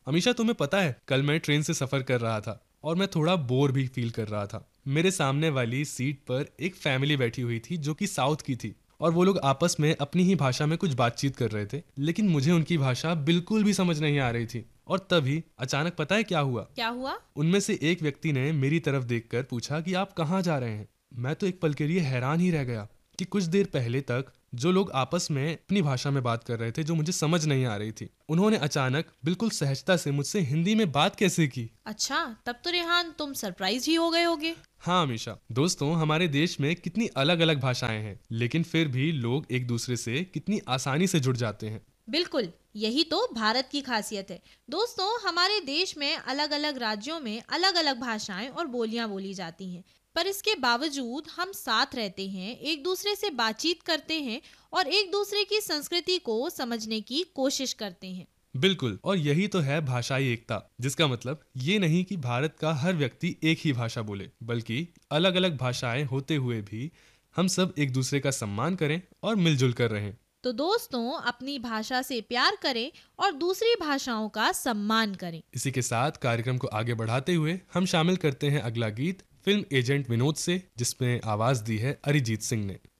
अमीशा, तुम्हें पता है कल मैं ट्रेन से सफर कर रहा था और मैं थोड़ा बोर भी फील कर रहा था। मेरे सामने वाली सीट पर एक फैमिली बैठी हुई थी जो कि साउथ की थी और वो लोग आपस में अपनी ही भाषा में कुछ बातचीत कर रहे थे, लेकिन मुझे उनकी भाषा बिल्कुल भी समझ नहीं आ रही थी। और तभी अचानक पता है क्या हुआ? क्या हुआ? उनमें से एक व्यक्ति ने मेरी तरफ देखकर पूछा कि आप कहाँ जा रहे हैं। मैं तो एक पल के लिए हैरान ही रह गया कि कुछ देर पहले तक जो लोग आपस में अपनी भाषा में बात कर रहे थे जो मुझे समझ नहीं आ रही थी, उन्होंने अचानक बिल्कुल सहजता से मुझसे हिंदी में बात कैसे की। अच्छा, तब तो रेहान तुम सरप्राइज ही हो गए होगे। हाँ अमीशा, दोस्तों, हमारे देश में कितनी अलग अलग भाषाएं हैं, लेकिन फिर भी लोग एक दूसरे से कितनी आसानी से जुड़ जाते हैं। बिल्कुल, यही तो भारत की खासियत है। दोस्तों, हमारे देश में अलग अलग राज्यों में अलग अलग भाषाएं और बोलियां बोली जाती हैं, पर इसके बावजूद हम साथ रहते हैं, एक दूसरे से बातचीत करते हैं और एक दूसरे की संस्कृति को समझने की कोशिश करते हैं। बिल्कुल, और यही तो है भाषाई एकता, जिसका मतलब ये नहीं कि भारत का हर व्यक्ति एक ही भाषा बोले, बल्कि अलग अलग भाषाएं होते हुए भी हम सब एक दूसरे का सम्मान करें और मिलजुल कर रहें। तो दोस्तों, अपनी भाषा से प्यार करें और दूसरी भाषाओं का सम्मान करें। इसी के साथ कार्यक्रम को आगे बढ़ाते हुए हम शामिल करते हैं अगला गीत फिल्म एजेंट विनोद से, जिसमें आवाज दी है अरिजीत सिंह ने।